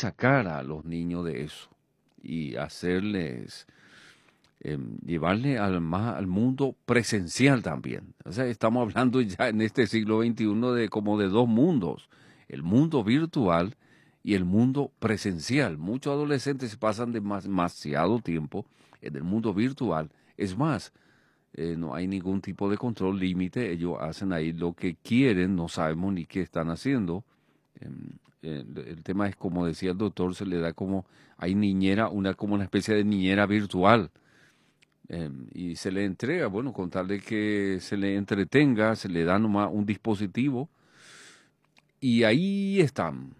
sacar a los niños de eso y hacerles, llevarle al mundo presencial también. O sea, estamos hablando ya en este siglo XXI de como de dos mundos, el mundo virtual y el mundo presencial. Muchos adolescentes se pasan demasiado tiempo en el mundo virtual. Es más, no hay ningún tipo de control límite, ellos hacen ahí lo que quieren, no sabemos ni qué están haciendo. El tema es, como decía el doctor, se le da como, hay niñera, como una especie de niñera virtual, y se le entrega, bueno, con tal de que se le entretenga, se le da nomás un dispositivo, y ahí están.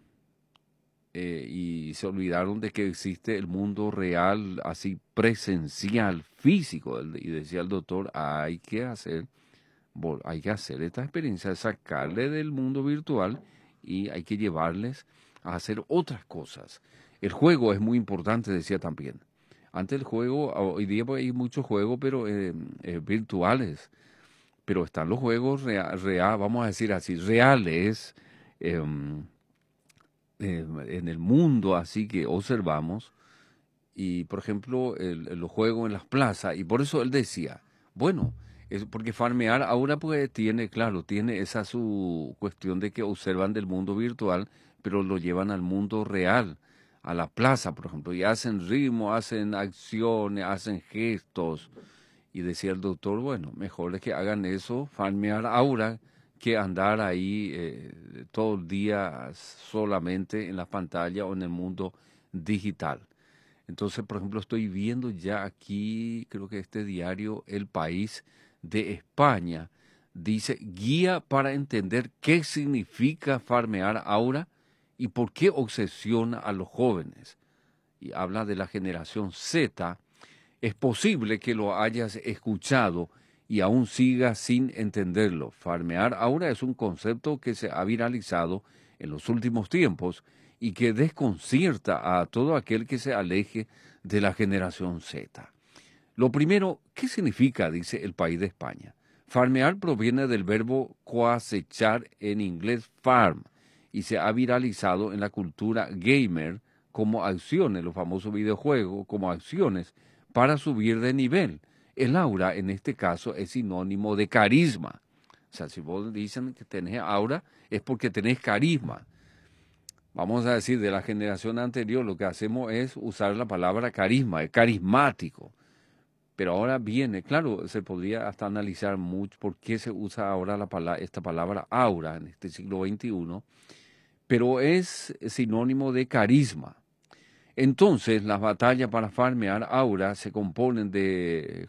Y se olvidaron de que existe el mundo real, así presencial, físico. Y decía el doctor, hay que hacer esta experiencia, sacarle del mundo virtual y hay que llevarles a hacer otras cosas. El juego es muy importante, decía también. Antes el juego, hoy día pues, hay muchos juegos, pero virtuales. Pero están los juegos vamos a decir así, reales, en el mundo, así que observamos. Y, por ejemplo, los juegos en las plazas. Y por eso él decía, bueno, es porque farmear ahora pues tiene, claro, tiene esa su cuestión de que observan del mundo virtual, pero lo llevan al mundo real, a la plaza, por ejemplo, y hacen ritmo, hacen acciones, hacen gestos. Y decía el doctor, bueno, mejor es que hagan eso, farmear ahora, que andar ahí todo el día solamente en la pantalla o en el mundo digital. Entonces, por ejemplo, estoy viendo ya aquí, creo que este diario, El País de España, dice guía para entender qué significa farmear ahora y por qué obsesiona a los jóvenes. Y habla de la generación Z. Es posible que lo hayas escuchado y aún sigas sin entenderlo. Farmear ahora es un concepto que se ha viralizado en los últimos tiempos y que desconcierta a todo aquel que se aleje de la generación Z. Lo primero, ¿qué significa? Dice El País de España. Farmear proviene del verbo cosechar, en inglés farm, y se ha viralizado en la cultura gamer como acciones, los famosos videojuegos, como acciones para subir de nivel. El aura, en este caso, es sinónimo de carisma. O sea, si vos dicen que tenés aura, es porque tenés carisma. Vamos a decir, de la generación anterior, lo que hacemos es usar la palabra carisma, es carismático. Pero ahora viene, claro, se podría hasta analizar mucho por qué se usa ahora esta palabra aura en este siglo XXI, pero es sinónimo de carisma. Entonces, las batallas para farmear aura se componen de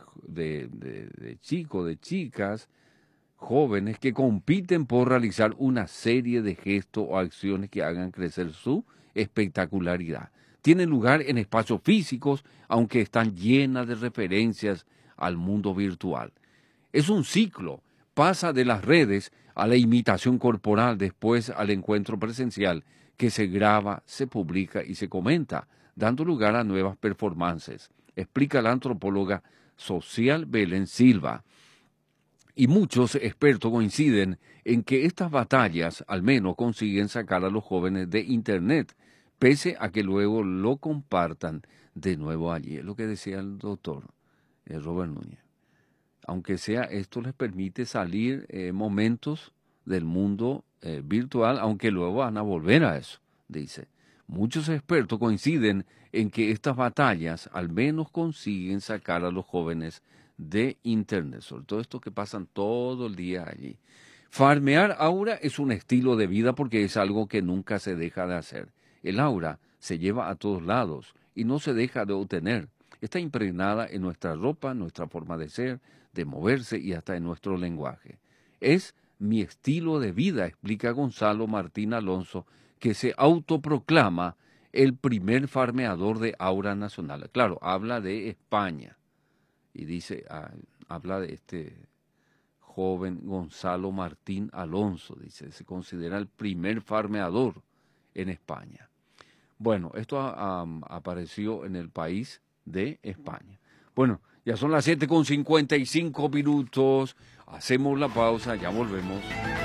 chicos, de chicas, jóvenes que compiten por realizar una serie de gestos o acciones que hagan crecer su espectacularidad. Tienen lugar en espacios físicos, aunque están llenas de referencias al mundo virtual. Es un ciclo, pasa de las redes a la imitación corporal, después al encuentro presencial, que se graba, se publica y se comenta, dando lugar a nuevas performances, explica la antropóloga social Belén Silva. Y muchos expertos coinciden en que estas batallas al menos consiguen sacar a los jóvenes de Internet, pese a que luego lo compartan de nuevo allí. Es lo que decía el doctor Robert Núñez. Aunque sea, esto les permite salir momentos del mundo virtual, aunque luego van a volver a eso, dice. Muchos expertos coinciden en que estas batallas al menos consiguen sacar a los jóvenes de Internet, sobre todo estos que pasan todo el día allí. Farmear aura es un estilo de vida porque es algo que nunca se deja de hacer. El aura se lleva a todos lados y no se deja de obtener. Está impregnada en nuestra ropa, nuestra forma de ser, de moverse y hasta en nuestro lenguaje. Es mi estilo de vida, explica Gonzalo Martín Alonso, que se autoproclama el primer farmeador de aura nacional. Claro, habla de España y dice, habla de este joven Gonzalo Martín Alonso, dice, se considera el primer farmeador en España. Bueno, esto apareció en El País de España. Bueno, ya son las 7:55 minutos, hacemos la pausa, ya volvemos.